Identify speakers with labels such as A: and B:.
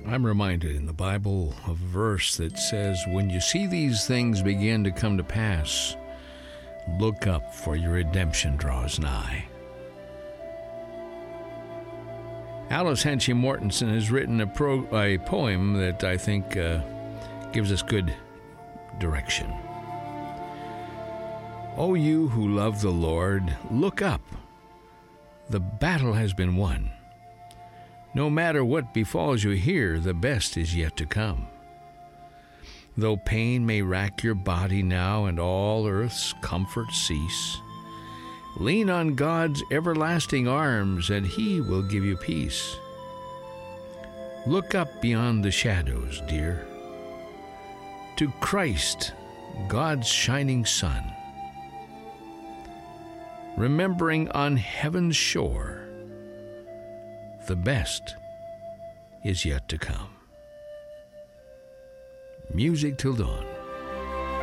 A: I'm reminded in the Bible of a verse that says, when you see these things begin to come to pass, look up, for your redemption draws nigh. Alice Henchy Mortensen has written a poem that I think gives us good direction. O you who love the Lord, look up. The battle has been won. No matter what befalls you here, the best is yet to come. Though pain may rack your body now and all earth's comforts cease, lean on God's everlasting arms and He will give you peace. Look up beyond the shadows, dear, to Christ, God's shining sun. Remembering on heaven's shore, the best is yet to come. Music till dawn.